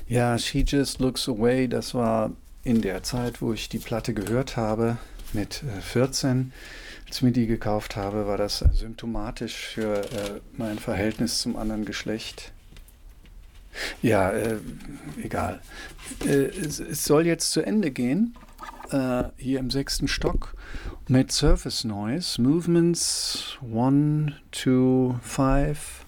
Ja, She Just Looks Away, das war in der Zeit, wo ich die Platte gehört habe, mit 14. Als ich mir die gekauft habe, war das symptomatisch für mein Verhältnis zum anderen Geschlecht. Ja, egal. Es soll jetzt zu Ende gehen, hier im sechsten Stock mit Surface Noise, Movements 1 to 5,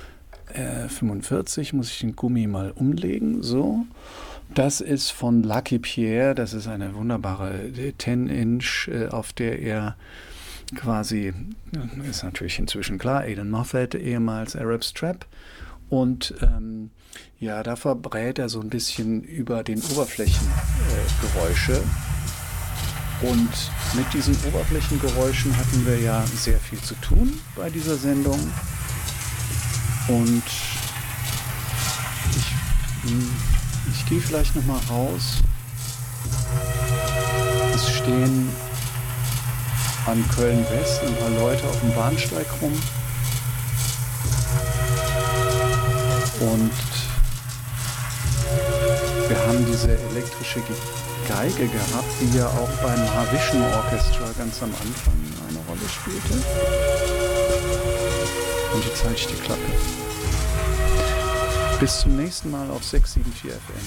45, muss ich den Gummi mal umlegen, so. Das ist von Lucky Pierre, das ist eine wunderbare 10-Inch, auf der er quasi, ist natürlich inzwischen klar, Aidan Moffat, ehemals Arab Strap. Und ja, da verbrät er so ein bisschen über den Oberflächengeräusche. Und mit diesen Oberflächengeräuschen hatten wir ja sehr viel zu tun bei dieser Sendung. Und ich gehe vielleicht noch mal raus. Es stehen an Köln-West ein paar Leute auf dem Bahnsteig rum. Und wir haben diese elektrische Geige gehabt, die ja auch beim Mahavishnu Orchestra ganz am Anfang eine Rolle spielte. Und jetzt halte ich die Klappe. Bis zum nächsten Mal auf 674 FM.